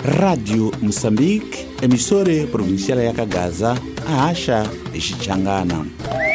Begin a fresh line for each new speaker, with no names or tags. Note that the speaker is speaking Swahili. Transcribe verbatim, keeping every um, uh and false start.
Rádio Moçambique, emissora provincial ya Cagaza, a acha Xichangana.